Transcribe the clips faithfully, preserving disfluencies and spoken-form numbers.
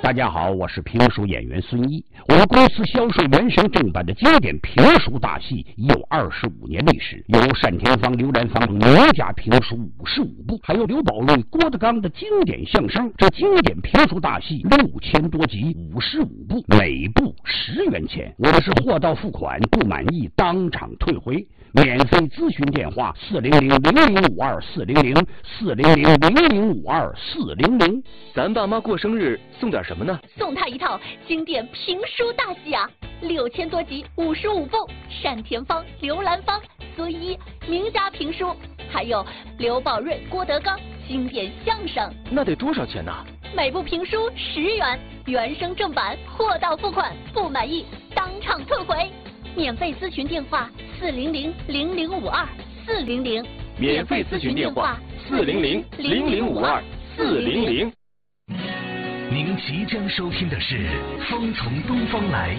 大家好，我是评书演员孙一。我们公司销售原声正版的经典评书大戏已有二十五年历史，有单田芳、刘兰芳名家评书五十五部，还有刘宝瑞、郭德纲的经典相声。这经典评书大戏六千多集，五十五部，每部十元钱。我们是货到付款，不满意当场退回。免费咨询电话：四零零零零五二四零零四零零零零五二四零零。 咱爸妈过生日送点什么呢？ 送他一套经典评书大戏啊，六千多集，五十五部，单田芳、刘兰芳、孙一名家评书，还有刘宝瑞、郭德纲经典相声。 那得多少钱呢？ 每部评书十元，原声正版，货到付款，不满意当场退回。免费咨询电话：四零零零零五二四零零。 免费咨询电话：四零零零零五二四零零。 您即将收听的是《风从东方来》，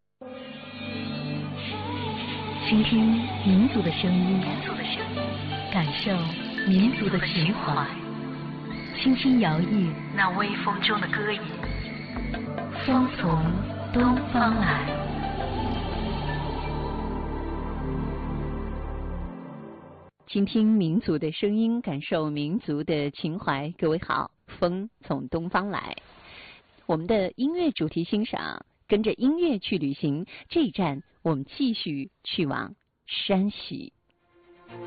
倾听民族的声音，感受民族的情怀，轻轻摇曳那微风中的歌吟。风从东方来。 倾听民族的声音，感受民族的情怀。各位好，风从东方来。我们的音乐主题欣赏，跟着音乐去旅行。这一站，我们继续去往山西。